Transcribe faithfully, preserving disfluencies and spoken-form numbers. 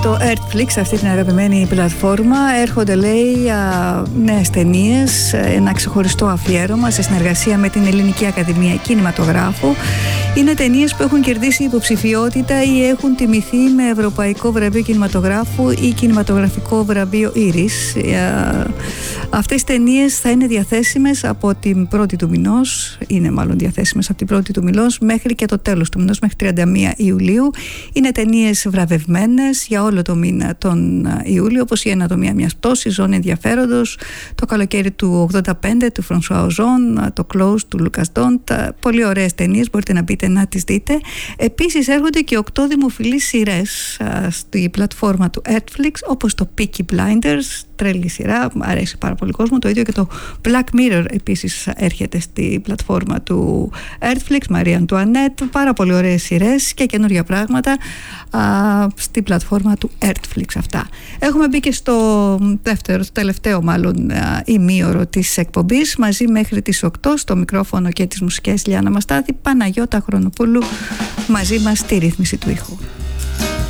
στο Earthflix, αυτή την αγαπημένη πλατφόρμα, έρχονται, λέει, νέες ταινίες, ένα ξεχωριστό αφιέρωμα σε συνεργασία με την Ελληνική Ακαδημία Κινηματογράφου. Είναι ταινίες που έχουν κερδίσει υποψηφιότητα ή έχουν τιμηθεί με Ευρωπαϊκό Βραβείο Κινηματογράφου ή Κινηματογραφικό Βραβείο Ήρις. Αυτές οι ταινίες θα είναι διαθέσιμες από την πρώτη του μηνός, είναι μάλλον διαθέσιμες από την πρώτη του μηνός μέχρι και το τέλος του μηνός, μέχρι τριάντα μία Ιουλίου. Είναι ταινίες βραβευμένες για όλο το μήνα τον Ιούλιο, όπως η Ανατομία μιας πτώσης, Ζώνη ενδιαφέροντος, Το καλοκαίρι του ογδόντα πέντε του Φρανσουά Οζόν, Το Close του Λούκας Ντόντ. Πολύ ωραίες ταινίες, μπορείτε να μπείτε να τις δείτε. Επίσης έρχονται και οκτώ δημοφιλείς σειρές στη πλατφόρμα του Netflix, όπως το Peaky Blinders, τρελή σειρά, αρέσει πάρα πολύ κόσμο. Το ίδιο και το Black Mirror επίσης έρχεται στη πλατφόρμα του Netflix, Μαρία Αντουανέτ, πάρα πολύ ωραίες σειρές και καινούργια πράγματα α, στη πλατφόρμα του Netflix αυτά. Έχουμε μπει και στο δεύτερο, στο τελευταίο μάλλον α, ημίωρο της εκπομπής, μαζί μέχρι τις οκτώ, στο μικρόφωνο και τις μουσικές Λιάννα Μαστάθη, Παναγιώτα Χρονοπούλου μαζί μας στη ρύθμιση του ήχου.